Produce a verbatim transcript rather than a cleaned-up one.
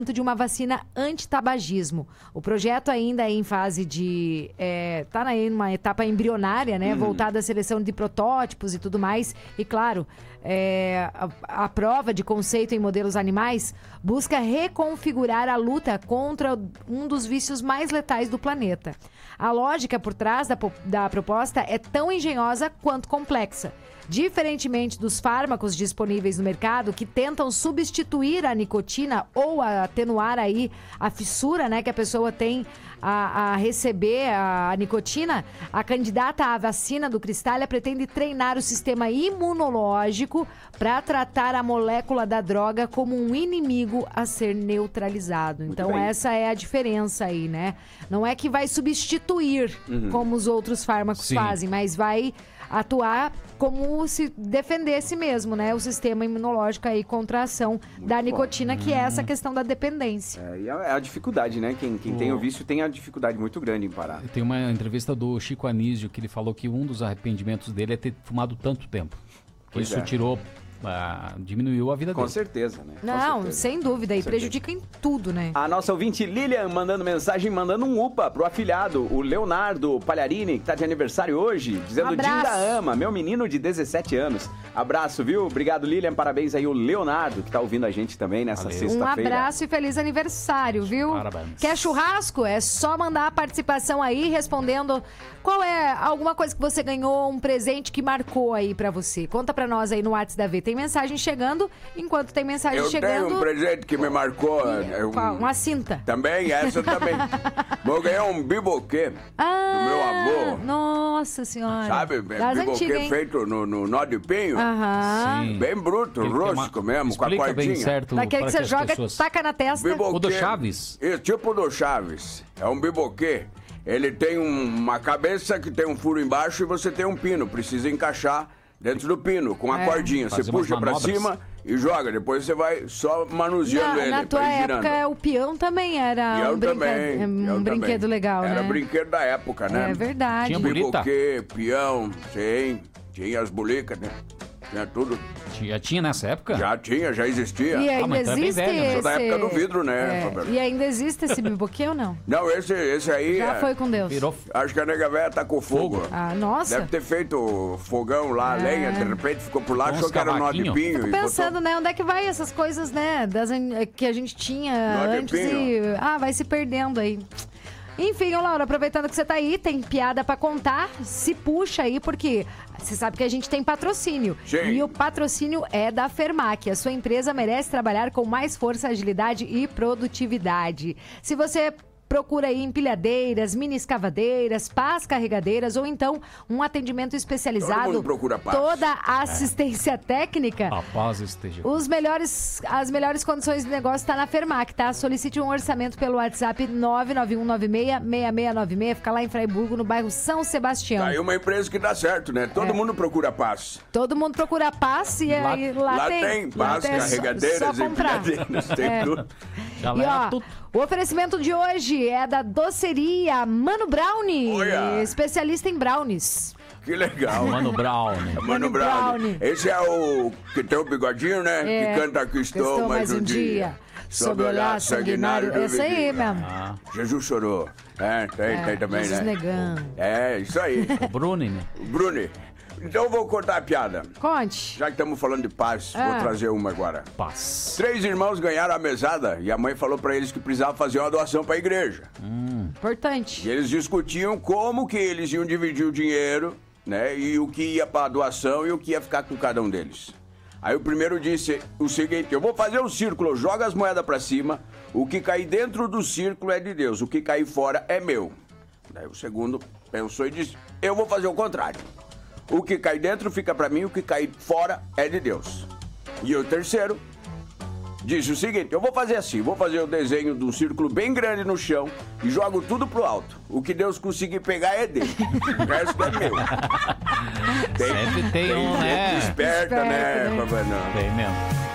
de uma vacina antitabagismo. O projeto ainda é em fase de... Está é, numa etapa embrionária, né? Uhum. Voltada à seleção de protótipos e tudo mais. E, claro, é, a, a prova de conceito em modelos animais busca reconfigurar a luta contra um dos vícios mais letais do planeta. A lógica por trás da, da proposta é tão engenhosa quanto complexa. Diferentemente dos fármacos disponíveis no mercado que tentam substituir a nicotina ou a atenuar aí a fissura, né, que a pessoa tem a, a receber a, a nicotina, a candidata à vacina do Cristália pretende treinar o sistema imunológico para tratar a molécula da droga como um inimigo a ser neutralizado. Então essa é a diferença aí, né? Não é que vai substituir uhum. como os outros fármacos Sim. fazem, mas vai atuar como se defendesse mesmo, né? O sistema imunológico aí contra a ação Muito da nicotina, bom. que é essa questão da dependência. É, e é a dificuldade, né? Quem, quem oh. tem o vício tem a dificuldade muito grande em parar. Tem uma entrevista do Chico Anísio que ele falou que um dos arrependimentos dele é ter fumado tanto tempo. Pois Isso é. tirou... Ah, diminuiu a vida Com dele. certeza, né? Com Não, certeza. sem dúvida. E prejudica em tudo, né? A nossa ouvinte Lilian mandando mensagem, mandando um upa pro afilhado, o Leonardo Palharini, que tá de aniversário hoje, dizendo Dinda ama, meu menino de dezessete anos. Abraço, viu? Obrigado, Lilian. Parabéns aí o Leonardo, que tá ouvindo a gente também nessa Valeu. sexta-feira. Um abraço e feliz aniversário, viu? Parabéns. Quer churrasco? É só mandar a participação aí, respondendo qual é alguma coisa que você ganhou, um presente que marcou aí pra você. Conta pra nós aí no WhatsApp da V. Tem mensagem chegando, enquanto tem mensagem eu chegando... Eu tenho um presente que me marcou. E, um, qual? Uma cinta. Também, essa também. Vou ganhar um biboquê ah, do meu avô. Nossa senhora. Sabe, Das biboquê antigas, feito no, no nó de pinho. Aham. Sim. Bem bruto, Ele rústico uma... mesmo, Explica com a cordinha. Bem certo Daquele que você joga, pessoas... taca na testa. Biboquê, o do Chaves? É tipo do Chaves. É um biboquê. Ele tem um, uma cabeça que tem um furo embaixo e você tem um pino. Precisa encaixar dentro do pino, com a é. cordinha. Fazer você puxa pra cima e joga. Depois você vai só manuseando na, ele. Na tua época, girando. O peão também era peão um, brinca... também, um peão brinquedo também. legal, era né? Era brinquedo da época, né? É verdade. Tinha bolita? Biboquê, peão, sim. Tinha as bolicas, né? Tinha tudo. Já tinha nessa época? Já tinha, já existia. E ainda ah, existe velho, esse... Sou da época do vidro, né, é. E ainda existe esse biboquê ou não? Não, esse, esse aí... Já é... foi com Deus. Virou... Acho que a nega velha tá com fogo. fogo. Ah, nossa. Deve ter feito fogão lá, é. lenha, de repente ficou por lá, com achou que era nó de pinho. Fico pensando, botou... né, onde é que vai essas coisas, né, das, que a gente tinha nó antes e... Ah, vai se perdendo aí. Enfim, ô Laura, aproveitando que você tá aí, tem piada pra contar, se puxa aí, porque você sabe que a gente tem patrocínio. Sim. E o patrocínio é da Fermac. A sua empresa merece trabalhar com mais força, agilidade e produtividade. Se você... procura aí empilhadeiras, mini escavadeiras, pás carregadeiras ou então um atendimento especializado. Todo mundo procura paz. Toda a assistência é. técnica. A paz esteja. Os melhores, as melhores condições de negócio está na Fermac, tá? Solicite um orçamento pelo WhatsApp nove nove um nove seis, seis seis nove seis. Fica lá em Fraiburgo, no bairro São Sebastião. Tá aí uma empresa que dá certo, né? Todo é. mundo procura paz. Todo mundo procura paz e lá, aí, lá, lá tem. tem paz, lá carregadeiras, só, só empilhadeiras, tem é. tudo. Já e ó, tudo. O oferecimento de hoje é da doceria Mano Brownie, Olha. especialista em brownies. Que legal. Mano Brownie. Mano, Mano Brownie. Brownie. Esse é o que tem o bigodinho, né? É. Que canta Aqui Estou, Estou mais um dia. dia. Sob o olhar sanguinário. É isso aí mesmo. Ah. Jesus chorou. É, tem, é, tem também, Jesus né? negando. É, isso aí. O Bruni, né? O Bruni. Então eu vou contar a piada. Conte. Já que estamos falando de paz, ah. vou trazer uma agora. Paz. Três irmãos ganharam a mesada e a mãe falou pra eles que precisava fazer uma doação pra igreja. Hum. Importante. E eles discutiam como que eles iam dividir o dinheiro, né? E o que ia pra doação e o que ia ficar com cada um deles. Aí o primeiro disse o seguinte: eu vou fazer um círculo, joga as moedas pra cima, o que cair dentro do círculo é de Deus, o que cair fora é meu. Daí o segundo pensou e disse: eu vou fazer o contrário. O que cai dentro fica pra mim, o que cai fora é de Deus. E o terceiro disse o seguinte: eu vou fazer assim, vou fazer o desenho de um círculo bem grande no chão e jogo tudo pro alto. O que Deus conseguir pegar é dele. O resto é meu. Tem, Sempre tem, tem um, né? Esperta, Esperta, né, né? Papai? Não. Tem mesmo.